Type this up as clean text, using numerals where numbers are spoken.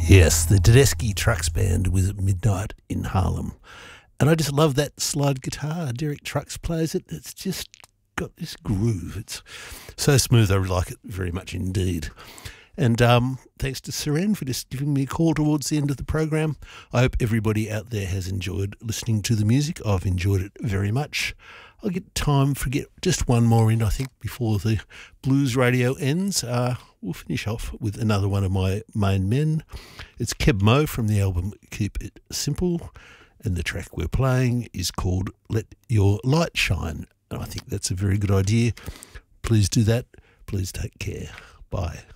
Yes, the Tedeschi Trucks Band with Midnight in Harlem. And I just love that slide guitar. Derek Trucks plays it. It's just got this groove. It's so smooth. I like it very much indeed. And thanks to Seren for just giving me a call towards the end of the program. I hope everybody out there has enjoyed listening to the music. I've enjoyed it very much. I'll get time for just one more in, I think, before the Blues Radio ends. We'll finish off with another one of my main men. It's Keb Mo from the album Keep It Simple, and the track we're playing is called Let Your Light Shine. And I think that's a very good idea. Please do that. Please take care. Bye.